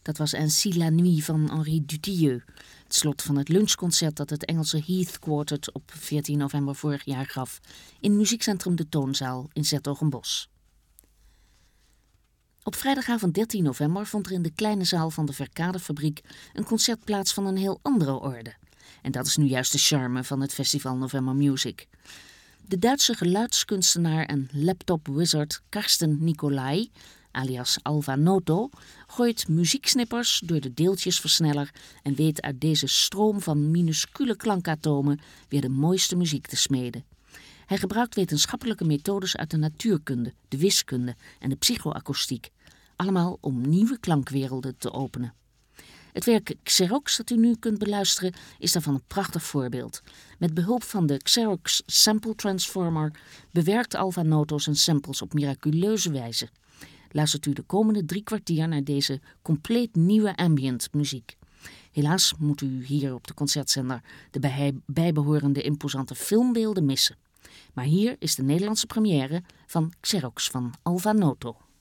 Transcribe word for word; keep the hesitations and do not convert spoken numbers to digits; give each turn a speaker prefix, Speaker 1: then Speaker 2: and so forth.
Speaker 1: Dat was Ainsi la nuit van Henri Dutilleux. Het slot van het lunchconcert dat het Engelse Heath Quartet op veertien november vorig jaar gaf in muziekcentrum De Toonzaal in 's-Hertogenbosch. Op vrijdagavond dertien november vond er in de kleine zaal van de Verkadefabriek een concert plaats van een heel andere orde. En dat is nu juist de charme van het festival November Music. De Duitse geluidskunstenaar en laptop-wizard Karsten Nicolai, alias Alva Noto, gooit muzieksnippers door de deeltjesversneller en weet uit deze stroom van minuscule klankatomen weer de mooiste muziek te smeden. Hij gebruikt wetenschappelijke methodes uit de natuurkunde, de wiskunde en de psychoakoestiek, allemaal om nieuwe klankwerelden te openen. Het werk Xerox dat u nu kunt beluisteren is daarvan een prachtig voorbeeld. Met behulp van de Xerox Sample Transformer bewerkt Alva Noto zijn samples op miraculeuze wijze. Luistert u de komende drie kwartier naar deze compleet nieuwe ambient muziek. Helaas moet u hier op de concertzender de bij bijbehorende imposante filmbeelden missen. Maar hier is de Nederlandse première van Xerox van Alva Noto.